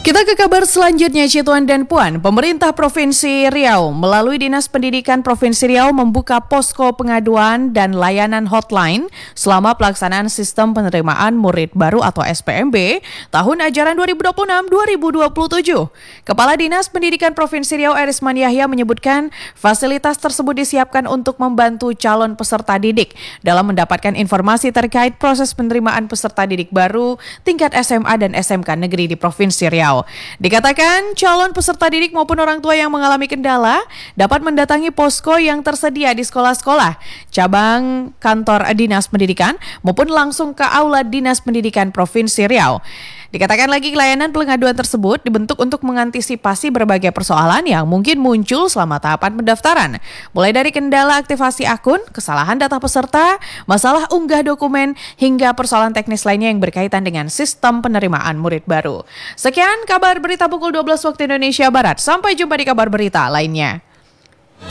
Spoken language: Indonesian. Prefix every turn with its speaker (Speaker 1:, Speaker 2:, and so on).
Speaker 1: Kita ke kabar selanjutnya, Cituan dan Puan. Pemerintah Provinsi Riau melalui Dinas Pendidikan Provinsi Riau membuka posko pengaduan dan layanan hotline selama pelaksanaan sistem penerimaan murid baru atau SPMB tahun ajaran 2026-2027. Kepala Dinas Pendidikan Provinsi Riau Erisman Yahya menyebutkan fasilitas tersebut disiapkan untuk membantu calon peserta didik dalam mendapatkan informasi terkait proses penerimaan peserta didik baru tingkat SMA dan SMK negeri di Provinsi Riau. Dikatakan calon peserta didik maupun orang tua yang mengalami kendala dapat mendatangi posko yang tersedia di sekolah-sekolah, cabang kantor Dinas Pendidikan maupun langsung ke aula Dinas Pendidikan Provinsi Riau. Dikatakan lagi layanan pengaduan tersebut dibentuk untuk mengantisipasi berbagai persoalan yang mungkin muncul selama tahapan pendaftaran. Mulai dari kendala aktivasi akun, kesalahan data peserta, masalah unggah dokumen, hingga persoalan teknis lainnya yang berkaitan dengan sistem penerimaan murid baru. Sekian kabar berita pukul 12 waktu Indonesia Barat. Sampai jumpa di kabar berita lainnya.